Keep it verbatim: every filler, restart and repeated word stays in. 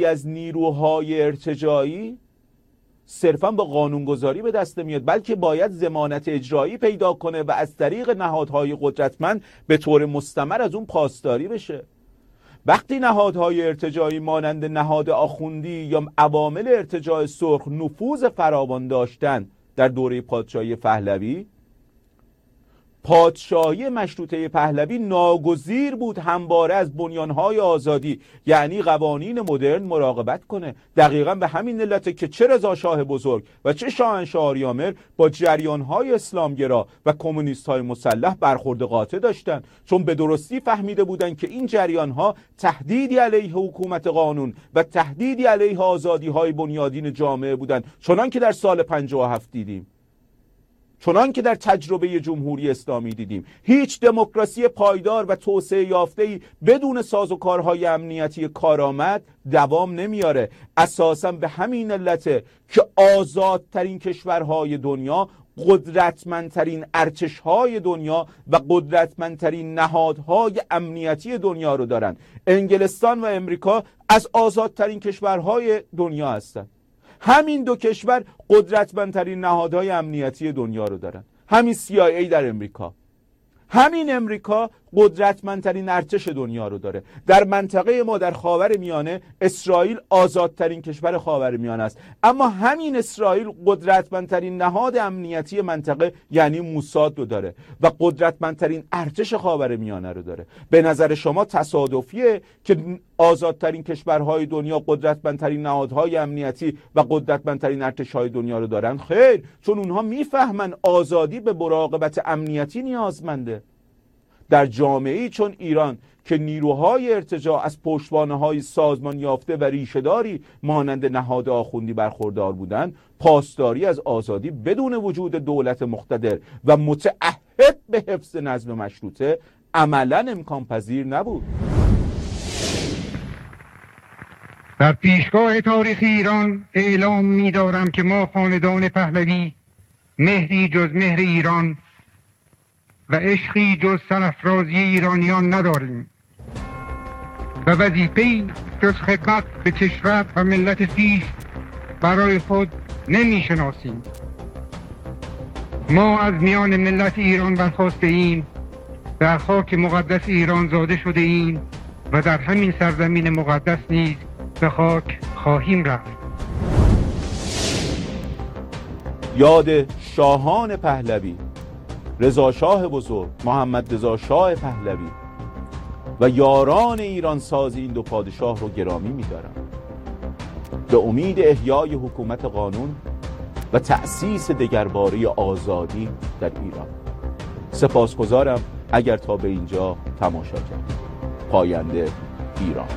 از نیروهای ارتجاعی صرفاً با قانونگذاری به دست میاد، بلکه باید ضمانت اجرایی پیدا کنه و از طریق نهادهای قدرتمند به طور مستمر از اون پاسداری بشه. وقتی نهادهای ارتجاعی مانند نهاد آخوندی یا عوامل ارتجاع سرخ نفوذ فراوان داشتن در دوره پادشاهی پهلوی، پادشاهی مشروطه پهلوی ناگزیر بود همواره از بنیانهای آزادی یعنی قوانین مدرن مراقبت کنه. دقیقاً به همین علته که چه رضا شاه بزرگ و چه شاهنشاه آریامر با جریانهای اسلامگرا و کمونیست‌های مسلح برخورد قاطع داشتن، چون به درستی فهمیده بودند که این جریانها تهدیدی علیه حکومت قانون و تهدیدی علیه آزادی‌های بنیادین جامعه بودند، چنان که در سال پنجاه و هفت دیدیم، چنان که در تجربه جمهوری اسلامی دیدیم. هیچ دموکراسی پایدار و توسعه یافته‌ای بدون سازوکارهای امنیتی کارآمد دوام نمیاره. اساساً به همین علته که آزادترین کشورهای دنیا قدرتمندترین ارتش‌های دنیا و قدرتمندترین نهادهای امنیتی دنیا رو دارن. انگلستان و امریکا از آزادترین کشورهای دنیا هستند. همین دو کشور قدرتمندترین نهادهای امنیتی دنیا رو دارن. همین سی آی ای در امریکا، همین امریکا قدرتمندترین ارتش دنیا رو داره. در منطقه ما در خاورمیانه اسرائیل آزادترین کشور خاورمیانه است، اما همین اسرائیل قدرتمندترین نهاد امنیتی منطقه یعنی موساد رو داره و قدرتمندترین ارتش خاورمیانه رو داره. به نظر شما تصادفیه که آزادترین کشورهای دنیا قدرتمندترین نهادهای امنیتی و قدرتمندترین ارتش‌های دنیا رو دارن؟ خیر، چون اونها میفهمن آزادی به مراقبت امنیتی نیازمنده. در جامعه‌ای چون ایران که نیروهای ارتجاع از پشتوانه‌های سازمان یافته و ریشه‌داری مانند نهاد آخوندی برخوردار بودند، پاسداری از آزادی بدون وجود دولت مقتدر و متعهد به حفظ نظم مشروطه عملاً امکان پذیر نبود. در پیشگاه تاریخ ایران اعلام می‌دارم که ما خاندان پهلوی مهری جز مهر ایران و عشقی جز سرافرازی ایرانیان نداریم و وظیفه‌ای جز خدمت به کشور و ملت خویش برای خود نمی‌شناسیم. ما از میان ملت ایران برخاسته ایم، در خاک مقدس ایران زاده شده ایم و در همین سرزمین مقدس نیز به خاک خواهیم رفت. یاد شاهان پهلوی، رضا شاه بزرگ، محمد رضا شاه پهلوی و یاران ایران سازی این دو پادشاه رو گرامی می‌دارم. به امید احیای حکومت قانون و تأسیس دگرباره آزادی در ایران. سپاسگزارم اگر تا به اینجا تماشا کردید. پاینده ایران.